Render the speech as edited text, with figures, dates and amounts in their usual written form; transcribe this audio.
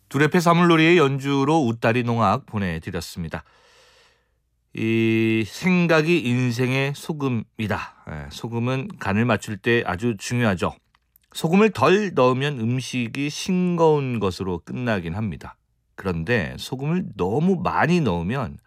두레페 사물놀이의 연주로 웃다리 농악 보내드렸습니다. 이 생각이 인생의 소금이다. 소금은 간을 맞출 때 아주 중요하죠. 소금을 덜 넣으면 음식이 싱거운 것으로 끝나긴 합니다. 그런데 소금을 너무 많이 넣으면